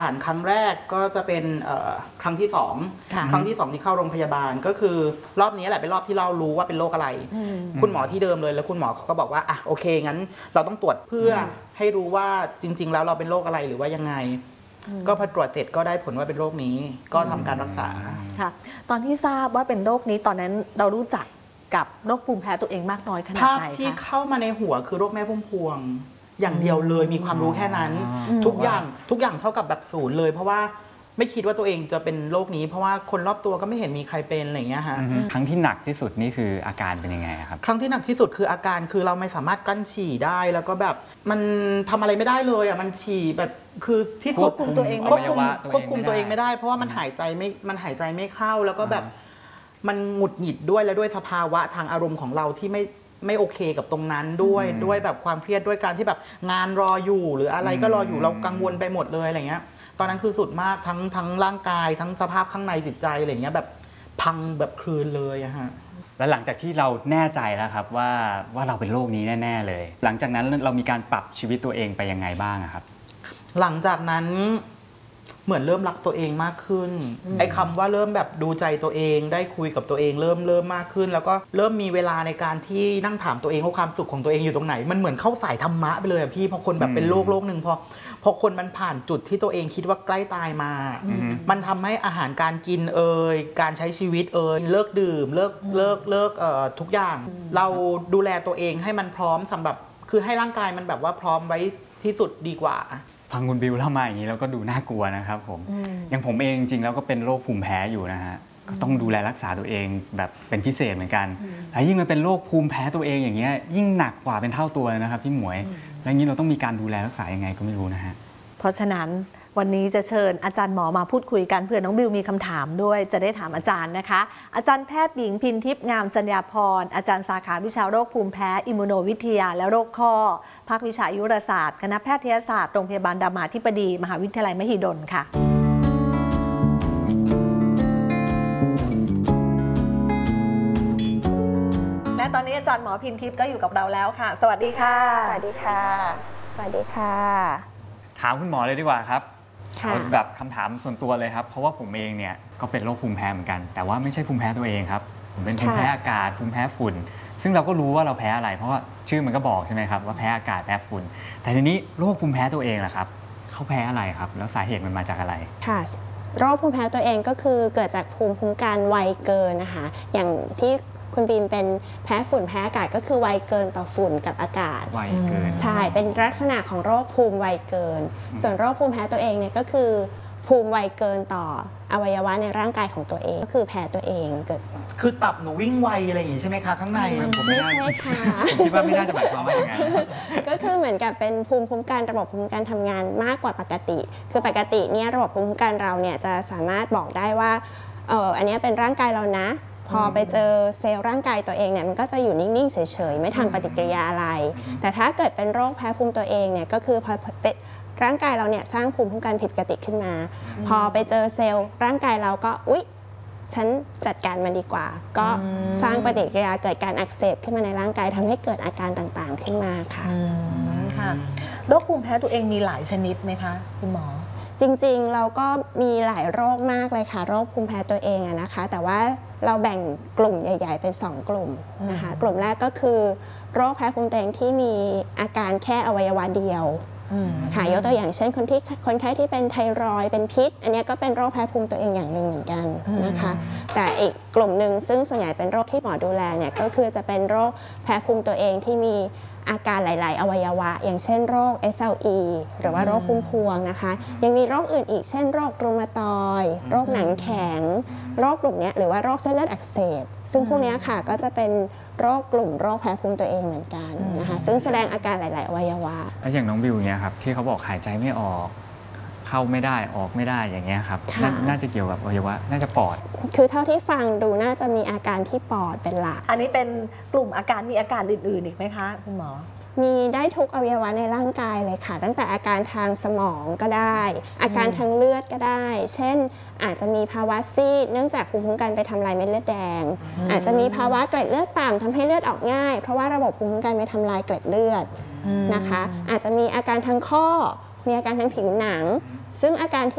ครั้งแรกก็จะเป็นครั้งที่สองครั้งที่2ที่เข้าโรงพยาบาลก็คือรอบนี้แหละเป็นรอบที่เรารู้ว่าเป็นโรคอะไรคุณหมอที่เดิมเลยแล้วคุณหมอเขาก็บอกว่าอ่ะโอเคงั้นเราต้องตรวจเพื่อให้รู้ว่าจริงๆแล้วเราเป็นโรคอะไรหรือว่ายังไงก็พอตรวจเสร็จก็ได้ผลว่าเป็นโรคนี้ก็ทำการรักษาค่ะตอนที่ทราบว่าเป็นโรคนี้ตอนนั้นเรารู้จักกับโรคภูมิแพ้ตัวเองมากน้อยขนาดไหนคะภาพที่เข้ามาในหัวคือโรคแม่พุ่มพวงอย่างเดียวเลยมีความรู้แค่นั้นทุกอย่างเท่ากับแบบศูนย์เลยเพราะว่าไม่คิดว่าตัวเองจะเป็นโรคนี้เพราะว่าคนรอบตัวก็ไม่เห็นมีใครเป็นอะไรอย่างเงี้ยฮะครั้งที่หนักที่สุดนี่คืออาการเป็นยังไงครับครั้งที่หนักที่สุดคืออาการคือเราไม่สามารถกลั้นฉี่ได้แล้วก็แบบมันทำอะไรไม่ได้เลยอ่ะมันฉี่แบบคือที่ควบคุมตัวเองควบคุมตัวเองไม่ได้เพราะว่ามันหายใจไม่เข้าแล้วก็แบบมันหงุดหงิดด้วยแล้วด้วยสภาวะทางอารมณ์ของเราที่ไม่โอเคกับตรงนั้นด้วยแบบความเครียดด้วยการที่แบบงานรออยู่หรืออะไรก็รออยู่เรากังวลไปหมดเลยอะไรเงี้ยตอนนั้นคือสุดมากทั้งร่างกายทั้งสภาพข้างในจิตใจอะไรเงี้ยแบบพังแบบคลืนเลยอะฮะแล้วหลังจากที่เราแน่ใจแล้วครับว่าเราเป็นโรคนี้แน่ๆเลยหลังจากนั้นเรามีการปรับชีวิตตัวเองไปยังไงบ้างครับหลังจากนั้นเหมือนเริ่มรักตัวเองมากขึ้นไอ้คำว่าเริ่มแบบดูใจตัวเองได้คุยกับตัวเองเริ่มมากขึ้นแล้วก็เริ่มมีเวลาในการที่นั่งถามตัวเองว่าความสุขของตัวเองอยู่ตรงไหนมันเหมือนเข้าสายธรรมะไปเลยอะพี่พอคนแบบเป็นโรคหนึ่งพอคนมันผ่านจุดที่ตัวเองคิดว่าใกล้ตายมามันทำให้อาหารการกินการใช้ชีวิตเลิกดื่มเลิกทุกอย่างเราดูแลตัวเองให้มันพร้อมสำหรับคือให้ร่างกายมันแบบว่าพร้อมไว้ที่สุดดีกว่าฟังคุณบิวเล่ามาอย่างนี้แล้วก็ดูน่ากลัวนะครับผมอย่างผมเองจริงๆแล้วก็เป็นโรคภูมิแพ้อยู่นะฮะก็ต้องดูแลรักษาตัวเองแบบเป็นพิเศษเหมือนกันและยิ่งมันเป็นโรคภูมิแพ้ตัวเองอย่างเงี้ยยิ่งหนักกว่าเป็นเท่าตัวเลยนะครับพี่หมวยแล้วอย่างนี้เราต้องมีการดูแลรักษายังไงก็ไม่รู้นะฮะเพราะฉะนั้นวันนี้จะเชิญอาจารย์หมอมาพูดคุยกันเผื่อน้องบิวมีคำถามด้วยจะได้ถามอาจารย์นะคะอาจารย์แพทย์หญิงพินทิพย์งามจัญญาภรณ์อาจารย์สาขาวิชาโรคภูมิแพ้อิมมูโนวิทยาและโรคข้อภาควิชาอายุรศาสตร์คณะแพทยศาสตร์โรงพยาบาลรามาธิบดีมหาวิทยาลัยมหิดลค่ะและตอนนี้อาจารย์หมอพินทิพย์ก็อยู่กับเราแล้วค่ะสวัสดีค่ะสวัสดีค่ะสวัสดีค่ะถามคุณหมอเลยดีกว่าครับแบบคำถามส่วนตัวเลยครับเพราะว่าผมเองเนี่ยก็เป็นโรคภูมิแพ้เหมือนกันแต่ว่าไม่ใช่ภูมิแพ้ตัวเองครับผมเป็นภูมิแพ้อากาศภูมิแพ้ฝุ่นซึ่งเราก็รู้ว่าเราแพ้อะไรเพราะว่าชื่อมันก็บอกใช่ไหมครับว่าแพ้อากาศแพ้ฝุ่นแต่ทีนี้โรคภูมิแพ้ตัวเองล่ะครับเขาแพ้อะไรครับแล้วสาเหตุมันมาจากอะไรค่ะโรคภูมิแพ้ตัวเองก็คือเกิดจากภูมิคุ้มกันไวเกินนะคะอย่างที่คุณบีมเป็นแพ้ฝุ่นแพ้อากาศก็คือไวเกินต่อฝุ่นกับอากาศไวเกินใช่เป็นลักษณะของโรคภูมิไวเกินส่วนโรคภูมิแพ้ตัวเองเนี่ยก็คือภูมิไวเกินต่ออวัยวะในร่างกายของตัวเองก็คือแพ้ตัวเองเกิดคือตับหนูวิ่งไวอะไรอย่างนี้ใช่ไหมคะข้างในไม่ใช่ค่ะผมคิดว่าไม่น่าจะหมายความว่าอย่างนั้นก็คือเหมือนกับเป็นภูมิคุ้มกันระบบภูมิคุ้มกันทำงานมากกว่าปกติคือปกติเนี่ยระบบภูมิคุ้มกันเราเนี่ยจะสามารถบอกได้ว่าอันนี้เป็นร่างกายเรานะพอไปเจอเซลล์ร่างกายตัวเองเนี่ยมันก็จะอยู่นิ่งๆเฉยๆไม่ทำปฏิกิริยาอะไรแต่ถ้าเกิดเป็นโรคแพ้ภูมิตัวเองเนี่ยก็คือพอร่างกายเราเนี่ยสร้างภูมิคุ้มกันผิดปกติขึ้นมาพอไปเจอเซลล์ร่างกายเราก็อุ๊ยฉันจัดการมันดีกว่าก็สร้างปฏิกิริยาเกิดการอักเสบขึ้นมาในร่างกายทำให้เกิดอาการต่างๆขึ้นมาค่ะโรคภูมิแพ้ตัวเองมีหลายชนิดไหมคะคุณหมอจริงๆเราก็มีหลายโรคมากเลยค่ะโรคภูมิแพ้ตัวเองนะคะแต่ว่าเราแบ่งกลุ่มใหญ่ๆเป็น2กลุ่มนะคะกลุ่มแรกก็คือโรคแพ้ภูมิตัวเองที่มีอาการแค่อวัยวะเดียวค่ะยกตัวอย่างเช่นคนไข้ที่เป็นไทรอยด์เป็นพิษอันนี้ก็เป็นโรคแพ้ภูมิตัวเองอย่างหนึ่งเหมือนกันนะคะแต่อีกกลุ่มหนึ่งซึ่งส่วนใหญ่เป็นโรคที่หมอดูแลเนี่ยก็คือจะเป็นโรคแพ้ภูมิตัวเองที่มีอาการหลายๆอวัยวะอย่างเช่นโรค SLE หรือว่าโรคภูมิพวงนะคะยังมีโรคอื่นอีกเช่นโรครูมาตอยด์โรคหนังแข็งโรคกลุ่มนี้หรือว่าโรคเส้นเลือดอักเสบซึ่งพวกนี้ค่ะก็จะเป็นโรคกลุ่มโรคแพ้ภูมิตัวเองเหมือนกันนะคะซึ่งแสดงอาการหลายๆอวัยวะแล้วอย่างน้องบิวเนี่ยครับที่เขาบอกหายใจไม่ออกเข้าไม่ได้ออกไม่ได้อย่างเงี้ยครับน่าจะเกี่ยวกับอวัยวะน่าจะปอดคือเท่าที่ฟังดูน่าจะมีอาการที่ปอดเป็นหลักอันนี้เป็นกลุ่มอาการมีอาการอื่นๆอีกไหมคะคุณหมอมีได้ทุกอวัยวะในร่างกายเลยค่ะตั้งแต่อาการทางสมองก็ได้อาการทางเลือดก็ได้เช่นอาจจะมีภาวะซีดเนื่องจากภูมิคุ้มกันไปทำลายเม็ดเลือดแดงอาจจะมีภาวะเกล็ดเลือดต่ำทำให้เลือดออกง่ายเพราะว่าระบบภูมิคุ้มกันไปทำลายเกล็ดเลือดนะคะอาจจะมีอาการทางข้อมีอาการทางผิวหนังซึ่งอาการที่